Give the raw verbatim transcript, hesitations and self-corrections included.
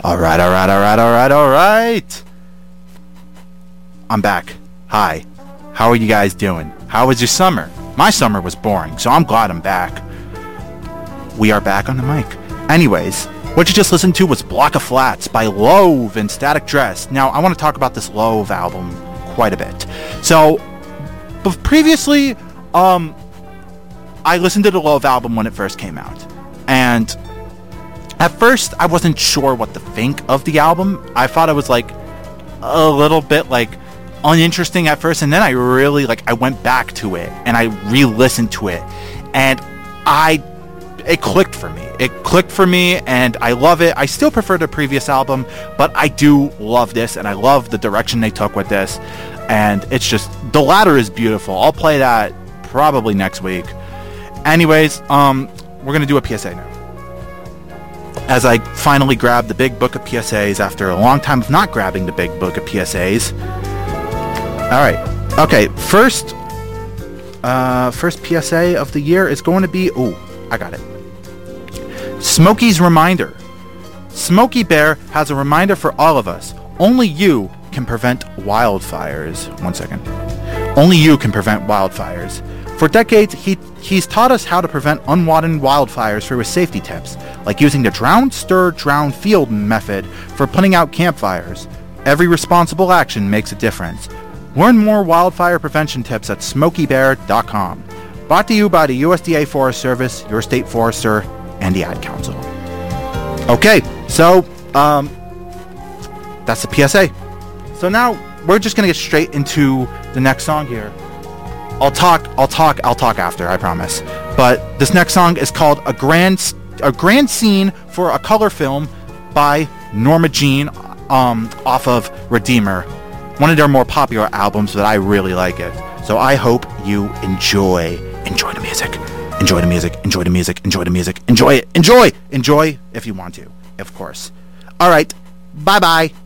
Alright, alright, alright, alright, alright. I'm back. Hi. How are you guys doing? How was your summer? My summer was boring, so I'm glad I'm back. We are back on the mic. Anyways, what you just listened to was Block of Flats by Loathe and Static Dress. Now, I want to talk about this Loathe album quite a bit. So, but previously, um, I listened to the Loathe album when it first came out. And at first, I wasn't sure what to think of the album. I thought it was like a little bit like uninteresting at first, and then I really like I went back to it and I re-listened to it, and I it clicked for me. It clicked for me, and I love it. I still prefer the previous album, but I do love this, and I love the direction they took with this. And it's just the ladder is beautiful. I'll play that probably next week. Anyways, um, we're gonna do a P S A now. As I finally grab the big book of P S As after a long time of not grabbing the big book of P S As. Alright. Okay, first uh, first P S A of the year is going to be... Ooh, I got it. Smokey's Reminder. Smokey Bear has a reminder for all of us. Only you can prevent wildfires. One second. Only you can prevent wildfires. For decades, he he's taught us how to prevent unwanted wildfires through his safety tips, like using the drown, stir, drown, field method for putting out campfires. Every responsible action makes a difference. Learn more wildfire prevention tips at smokey bear dot com. Brought to you by the U S D A Forest Service, your state forester, and the Ad Council. Okay, so, um, that's the P S A. So now, we're just gonna get straight into the next song here. I'll talk, I'll talk, I'll talk after, I promise. But this next song is called A Grand, a Grand Scene for a Color Film by Norma Jean, um, off of Redeemer. One of their more popular albums, but I really like it. So I hope you enjoy, enjoy the music. Enjoy the music, enjoy the music, enjoy the music, enjoy it, enjoy, enjoy if you want to, of course. Alright, bye-bye.